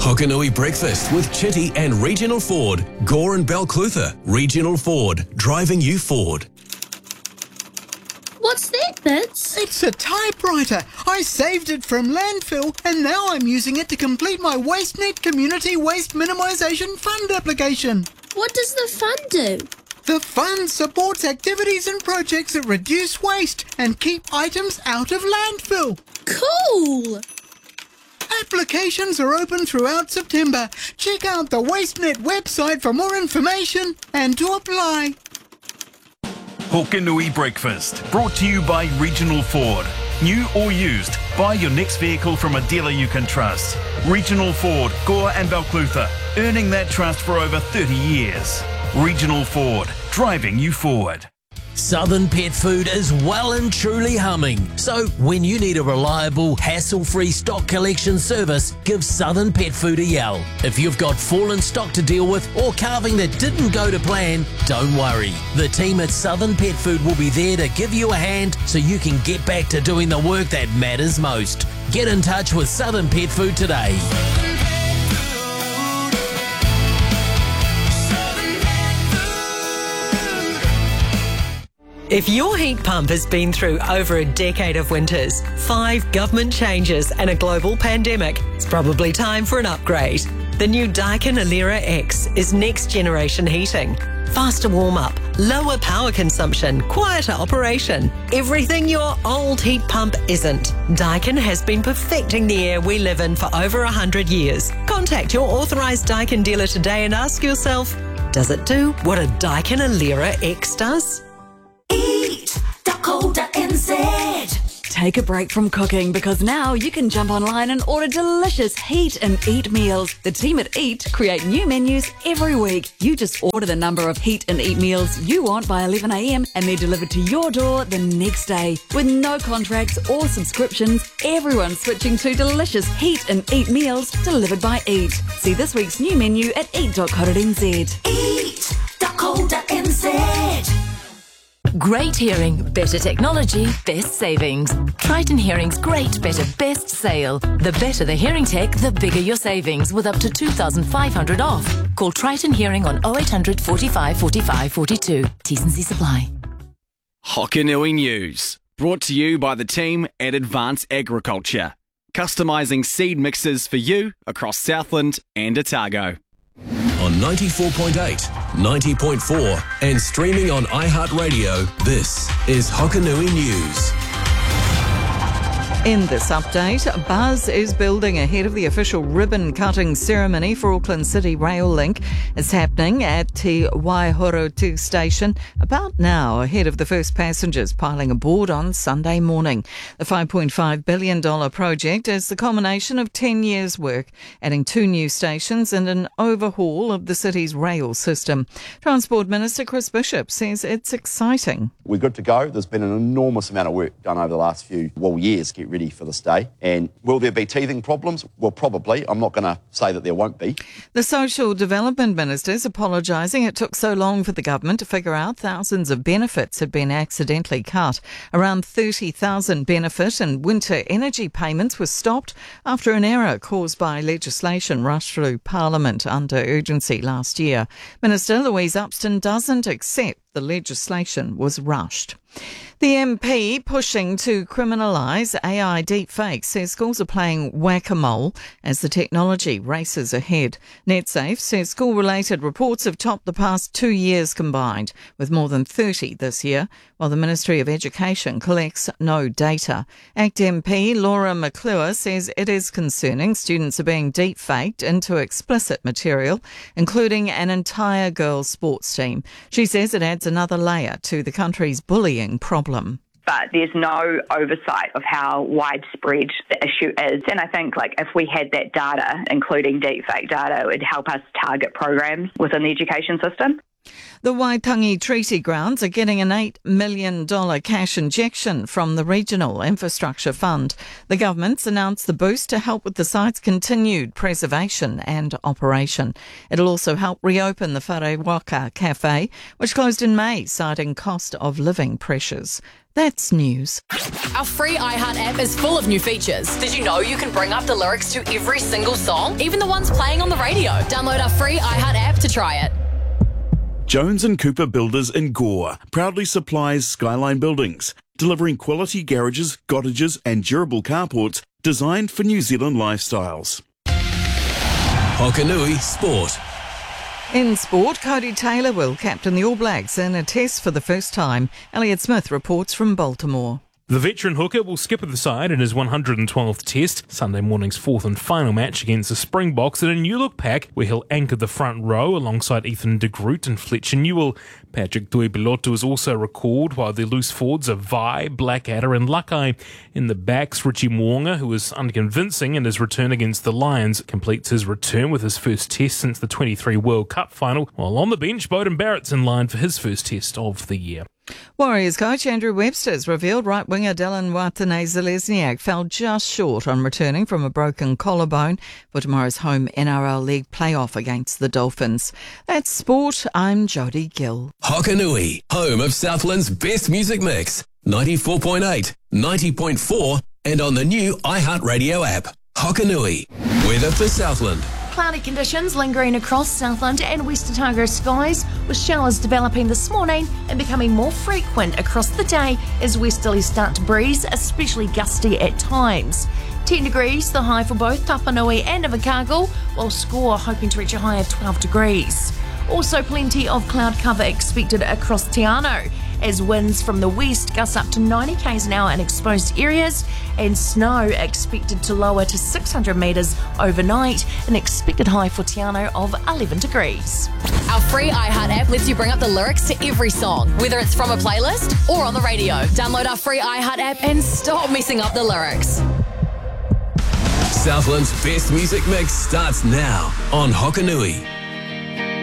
Hokanui Breakfast with Chitty and Regional Ford. Gore and Balclutha. Regional Ford. Driving you forward. What's that, Bits? It's a typewriter. I saved it from landfill and now I'm using it to complete my WasteNet Community Waste Minimisation Fund application. What does the fund do? The fund supports activities and projects that reduce waste and keep items out of landfill. Cool! Applications are open throughout September. Check out the WasteNet website for more information and to apply. Hokanui Breakfast, brought to you by Regional Ford. New or used, buy your next vehicle from a dealer you can trust. Regional Ford, Gore and Balclutha, earning that trust for over 30 years. Regional Ford, driving you forward. Southern Pet Food is well and truly humming. So when you need a reliable, hassle-free stock collection service, give Southern Pet Food a yell. If you've got fallen stock to deal with or calving that didn't go to plan, don't worry. The team at Southern Pet Food will be there to give you a hand so you can get back to doing the work that matters most. Get in touch with Southern Pet Food today. If your heat pump has been through over a decade of winters, 5 government changes and a global pandemic, it's probably time for an upgrade. The new Daikin Alera X is next generation heating. Faster warm-up, lower power consumption, quieter operation. Everything your old heat pump isn't. Daikin has been perfecting the air we live in for over 100 years. Contact your authorised Daikin dealer today and ask yourself, does it do what a Daikin Alera X does? Eat.co.nz. Take a break from cooking because now you can jump online and order delicious Heat and Eat meals. The team at Eat create new menus every week. You just order the number of Heat and Eat meals you want by 11 a.m. and they're delivered to your door the next day. With no contracts or subscriptions, everyone's switching to delicious Heat and Eat meals delivered by Eat. See this week's new menu at eat.co.nz. Eat.co.nz. Great hearing, better technology, best savings. Triton Hearing's great, better, best sale. The better the hearing tech, the bigger your savings with up to 2,500 off. Call Triton Hearing on 0800 45 45 42. T&C Supply. Hokanui News. Brought to you by the team at Advance Agriculture. Customising seed mixes for you across Southland and Otago. On 94.8, 90.4 and streaming on iHeartRadio, this is Hokanui News. In this update, buzz is building ahead of the official ribbon-cutting ceremony for Auckland City Rail Link. It's happening at Te Waihorotu station about now, ahead of the first passengers piling aboard on Sunday morning. The $5.5 billion project is the culmination of 10 years' work, adding 2 new stations and an overhaul of the city's rail system. Transport Minister Chris Bishop says it's exciting. We're good to go. There's been an enormous amount of work done over the last few years to get ready for this day. And will there be teething problems? Well, probably. I'm not going to say that there won't be. The Social Development Minister's apologising it took so long for the government to figure out thousands of benefits had been accidentally cut. Around 30,000 benefit and winter energy payments were stopped after an error caused by legislation rushed through Parliament under urgency last year. Minister Louise Upston doesn't accept the legislation was rushed. The MP pushing to criminalise AI deepfakes says schools are playing whack-a-mole as the technology races ahead. NetSafe says school-related reports have topped the past 2 years combined, with more than 30 this year, while the Ministry of Education collects no data. ACT MP Laura McClure says it is concerning students are being deepfaked into explicit material, including an entire girls' sports team. She says it adds another layer to the country's bullying problem. But there's no oversight of how widespread the issue is. And I think if we had that data, including deepfake data, it would help us target programs within the education system. The Waitangi Treaty Grounds are getting an $8 million cash injection from the Regional Infrastructure Fund. The government's announced the boost to help with the site's continued preservation and operation. It'll also help reopen the Whare Waka Cafe, which closed in May, citing cost of living pressures. That's news. Our free iHeart app is full of new features. Did you know you can bring up the lyrics to every single song, even the ones playing on the radio? Download our free iHeart app to try it. Jones & Cooper Builders in Gore proudly supplies Skyline Buildings, delivering quality garages, cottages and durable carports designed for New Zealand lifestyles. Hokanui Sport. In sport, Cody Taylor will captain the All Blacks in a test for the first time. Elliot Smith reports from Baltimore. The veteran hooker will skip the side in his 112th test, Sunday morning's fourth and final match against the Springboks in a new look pack where he'll anchor the front row alongside Ethan de Groot and Fletcher Newell. Patrick Tuipilotu is also recalled, while the loose forwards are Vai, Blackadder and Lakai. In the backs, Richie Mo'unga, who is unconvincing in his return against the Lions, completes his return with his first test since the 23 World Cup final, while on the bench, Beauden Barrett's in line for his first test of the year. Warriors coach Andrew Webster has revealed right winger Dylan Watene-Zelezniak fell just short on returning from a broken collarbone for tomorrow's home NRL League playoff against the Dolphins. That's sport. I'm Jodie Gill. Hokanui, home of Southland's best music mix. 94.8, 90.4 and on the new iHeartRadio app. Hokanui, weather for Southland. Cloudy conditions lingering across Southland and West Otago skies, with showers developing this morning and becoming more frequent across the day as westerlies start to breeze, especially gusty at times. 10 degrees, the high for both Tapanui and Invercargill, while Score hoping to reach a high of 12 degrees. Also plenty of cloud cover expected across Te Anau, as winds from the west gust up to 90 km an hour in exposed areas, and snow expected to lower to 600 metres overnight, an expected high for Te Anau of 11 degrees. Our free iHeart app lets you bring up the lyrics to every song, whether it's from a playlist or on the radio. Download our free iHeart app and stop messing up the lyrics. Southland's best music mix starts now on Hokanui.